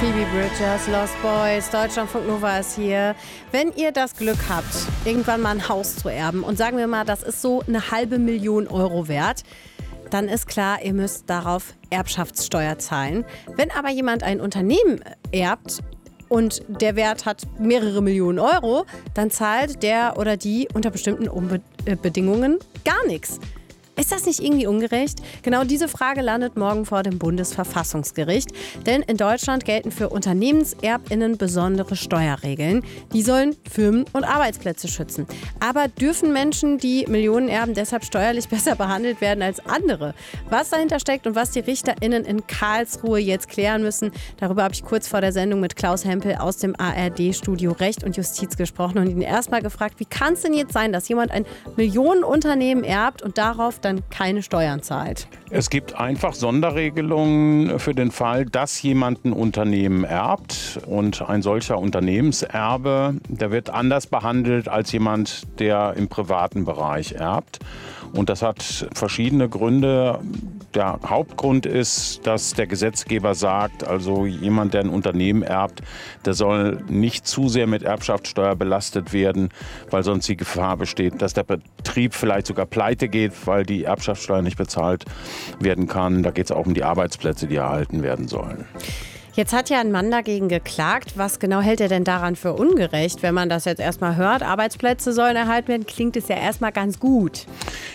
Phoebe Bridgers, Lost Boys, Deutschlandfunk Nova ist hier. Wenn ihr das Glück habt, irgendwann mal ein Haus zu erben und sagen wir mal, das ist so 500.000 Euro wert, dann ist klar, ihr müsst darauf Erbschaftssteuer zahlen. Wenn aber jemand ein Unternehmen erbt und der Wert hat mehrere Millionen Euro, dann zahlt der oder die unter bestimmten Bedingungen gar nichts. Ist das nicht irgendwie ungerecht? Genau diese Frage landet morgen vor dem Bundesverfassungsgericht. Denn in Deutschland gelten für UnternehmenserbInnen besondere Steuerregeln. Die sollen Firmen und Arbeitsplätze schützen. Aber dürfen Menschen, die Millionen erben, deshalb steuerlich besser behandelt werden als andere? Was dahinter steckt und was die RichterInnen in Karlsruhe jetzt klären müssen, darüber habe ich kurz vor der Sendung mit Klaus Hempel aus dem ARD-Studio Recht und Justiz gesprochen und ihn erstmal gefragt, wie kann es denn jetzt sein, dass jemand ein Millionenunternehmen erbt und darauf dann keine Steuern zahlt? Es gibt einfach Sonderregelungen für den Fall, dass jemand ein Unternehmen erbt. Und ein solcher Unternehmenserbe, der wird anders behandelt als jemand, der im privaten Bereich erbt. Und das hat verschiedene Gründe. Der Hauptgrund ist, dass der Gesetzgeber sagt, also jemand, der ein Unternehmen erbt, der soll nicht zu sehr mit Erbschaftssteuer belastet werden, weil sonst die Gefahr besteht, dass der Betrieb vielleicht sogar pleite geht, weil die Erbschaftssteuer nicht bezahlt werden kann. Da geht es auch um die Arbeitsplätze, die erhalten werden sollen. Jetzt hat ja ein Mann dagegen geklagt. Was genau hält er denn daran für ungerecht? Wenn man das jetzt erstmal hört, Arbeitsplätze sollen erhalten werden, klingt es ja erstmal ganz gut.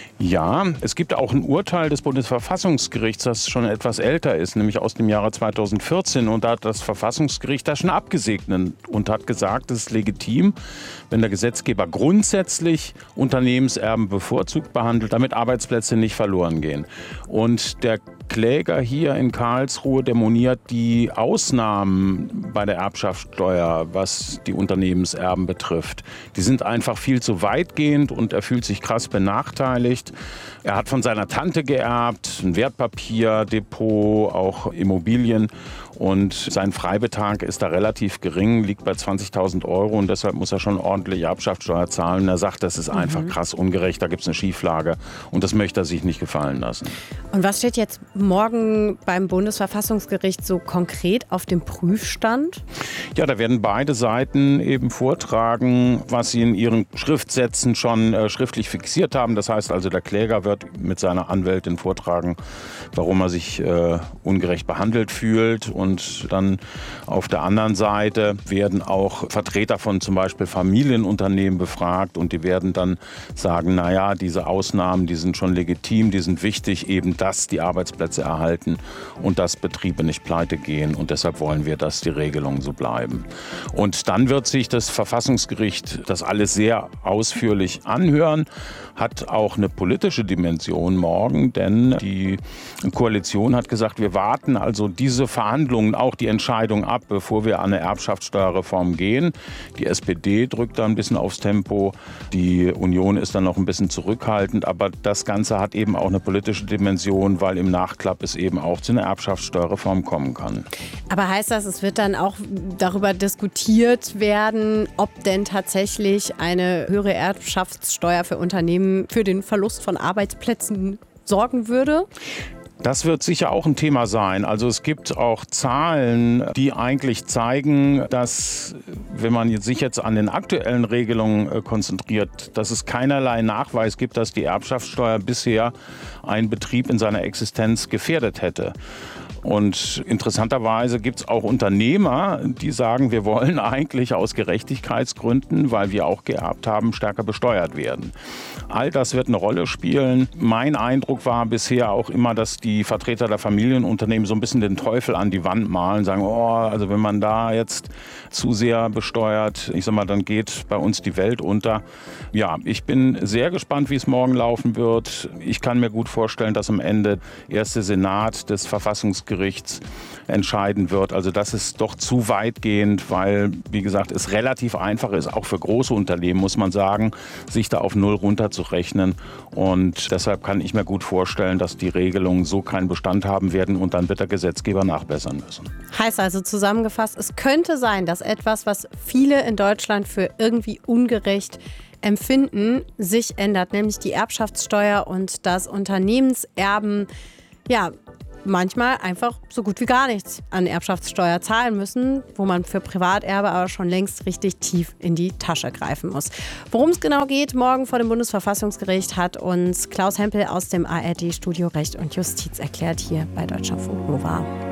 Ja, es gibt auch ein Urteil des Bundesverfassungsgerichts, das schon etwas älter ist, nämlich aus dem Jahre 2014. Und da hat das Verfassungsgericht das schon abgesegnet und hat gesagt, es ist legitim, wenn der Gesetzgeber grundsätzlich Unternehmenserben bevorzugt behandelt, damit Arbeitsplätze nicht verloren gehen. Und der Kläger hier in Karlsruhe, der moniert die Ausnahmen bei der Erbschaftssteuer, was die Unternehmenserben betrifft. Die sind einfach viel zu weitgehend und er fühlt sich krass benachteiligt. Er hat von seiner Tante geerbt, ein Wertpapierdepot, auch Immobilien. Und sein Freibetrag ist da relativ gering, liegt bei 20.000 Euro und deshalb muss er schon ordentlich Erbschaftssteuer zahlen. Und er sagt, das ist einfach krass ungerecht, da gibt es eine Schieflage und das möchte er sich nicht gefallen lassen. Und was steht jetzt morgen beim Bundesverfassungsgericht so konkret auf dem Prüfstand? Ja, da werden beide Seiten eben vortragen, was sie in ihren Schriftsätzen schon schriftlich fixiert haben. Das heißt also, der Kläger wird mit seiner Anwältin vortragen, warum er sich ungerecht behandelt fühlt. Und dann auf der anderen Seite werden auch Vertreter von zum Beispiel Familienunternehmen befragt und die werden dann sagen, naja, diese Ausnahmen, die sind schon legitim, die sind wichtig, eben dass die Arbeitsplätze erhalten und dass Betriebe nicht pleite gehen und deshalb wollen wir, dass die Regelungen so bleiben. Und dann wird sich das Verfassungsgericht das alles sehr ausführlich anhören, hat auch eine politische Dimension morgen, denn die Koalition hat gesagt, wir warten also diese Verhandlungen, auch die Entscheidung ab, bevor wir an eine Erbschaftssteuerreform gehen. Die SPD drückt da ein bisschen aufs Tempo, die Union ist dann noch ein bisschen zurückhaltend, aber das Ganze hat eben auch eine politische Dimension, weil im Nachklapp es eben auch zu einer Erbschaftssteuerreform kommen kann. Aber heißt das, es wird dann auch darüber diskutiert werden, ob denn tatsächlich eine höhere Erbschaftssteuer für Unternehmen für den Verlust von Arbeitsplätzen sorgen würde? Das wird sicher auch ein Thema sein. Also es gibt auch Zahlen, die eigentlich zeigen, dass, wenn man sich jetzt an den aktuellen Regelungen konzentriert, dass es keinerlei Nachweis gibt, dass die Erbschaftssteuer bisher einen Betrieb in seiner Existenz gefährdet hätte. Und interessanterweise gibt es auch Unternehmer, die sagen, wir wollen eigentlich aus Gerechtigkeitsgründen, weil wir auch geerbt haben, stärker besteuert werden. All das wird eine Rolle spielen. Mein Eindruck war bisher auch immer, dass die Vertreter der Familienunternehmen so ein bisschen den Teufel an die Wand malen, sagen, oh, also wenn man da jetzt zu sehr besteuert, ich sag mal, dann geht bei uns die Welt unter. Ja, ich bin sehr gespannt, wie es morgen laufen wird. Ich kann mir gut vorstellen, dass am Ende erst der Senat des Verfassungsgerichts entscheiden wird. Also das ist doch zu weitgehend, weil, wie gesagt, es relativ einfach ist, auch für große Unternehmen, muss man sagen, sich da auf Null runterzurechnen. Und deshalb kann ich mir gut vorstellen, dass die Regelungen so keinen Bestand haben werden und dann wird der Gesetzgeber nachbessern müssen. Heißt also zusammengefasst, es könnte sein, dass etwas, was viele in Deutschland für irgendwie ungerecht empfinden, sich ändert, nämlich die Erbschaftssteuer und das Unternehmenserben, ja, manchmal einfach so gut wie gar nichts an Erbschaftssteuer zahlen müssen, wo man für Privaterbe aber schon längst richtig tief in die Tasche greifen muss. Worum es genau geht, morgen vor dem Bundesverfassungsgericht hat uns Klaus Hempel aus dem ARD-Studio Recht und Justiz erklärt hier bei Deutschlandfunk Nova.